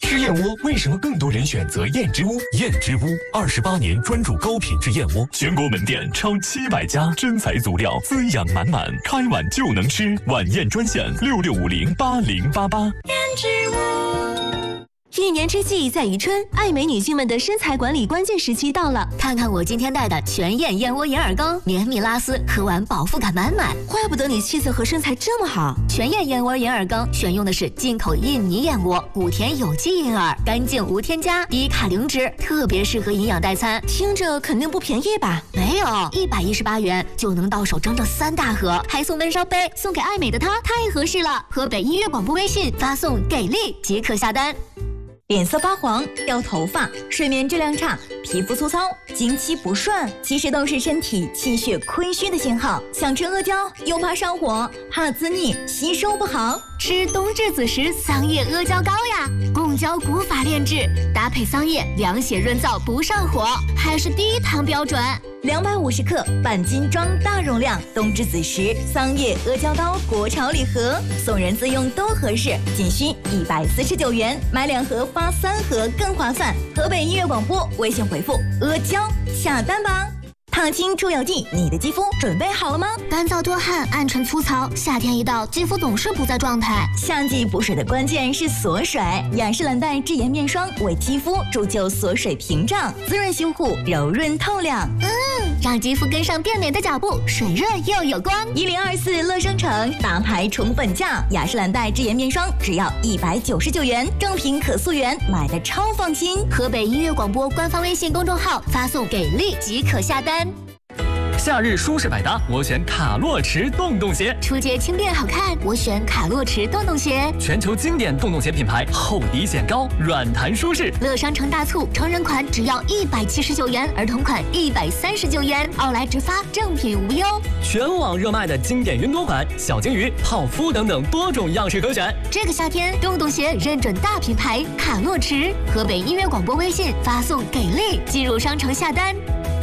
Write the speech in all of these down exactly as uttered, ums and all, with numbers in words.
吃燕窝为什么更多人选择燕之屋？燕之屋二十八年专注高品质燕窝，全国门店超七百家，真材足料，滋养满满，开碗就能吃。晚宴专线六六五零八零八八。 燕之屋。一年之计在于春，爱美女性们的身材管理关键时期到了。 看看我今天带的全燕燕窝银耳羹，绵密拉丝，喝完饱腹感满满。 怪不得你气色和身材这么好。 全燕燕窝银耳羹选用的是进口印尼燕窝，谷田有机银耳，干净无添加，低卡零脂，特别适合营养代餐。 听着肯定不便宜吧？ 没有，一百一十八元就能到手整整三大盒，还送温烧杯，送给爱美的她太合适了。河北音乐广播微信发送给力即可下单。 脸色发黄、掉头发、睡眠质量差、皮肤粗糙、经期不顺，其实都是身体气血亏虚的信号。想吃阿胶又怕上火，怕滋腻，吸收不好， 吃冬至子时桑叶阿胶膏呀，贡胶古法炼制，搭配桑叶凉血润燥不上火，还是低糖标准。 两百五十克半斤装大容量冬至子时桑叶阿胶膏国潮礼盒，送人自用都合适，仅需一百四十九元，买两盒发三盒更划算。河北音乐广播微信回复阿胶下单吧。烫青出油剂，你的肌肤准备好了吗？ 干燥多汗、暗沉粗糙，夏天一到，肌肤总是不在状态。 夏季补水的关键是锁水，雅诗兰黛智妍面霜为肌肤铸就锁水屏障，滋润修护，柔润透亮。 嗯，让肌肤跟上变美的脚步，水润又有光。 一零二四乐商城大牌宠粉价，雅诗兰黛智妍面霜只要一百九十九元，正品可溯源，买的超放心。 河北音乐广播官方微信公众号发送给力即可下单。 夏日舒适百搭，我选卡洛驰洞洞鞋。 出街轻便好看，我选卡洛驰洞洞鞋。 全球经典洞洞鞋品牌，厚底显高，软弹舒适。 乐商城大促，成人款只要一百七十九元，儿童款一百三十九元，奥莱直发，正品无忧。 全网热卖的经典云朵款、小金鱼、泡芙等等多种样式可选。 这个夏天，洞洞鞋认准大品牌卡洛驰。河北音乐广播微信发送给力，进入商城下单。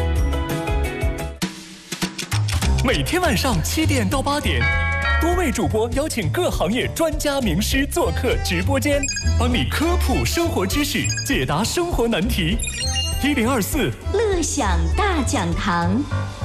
每天晚上七点到八点，多位主播邀请各行业专家名师做客直播间，帮你科普生活知识，解答生活难题。一零二四乐享大讲堂。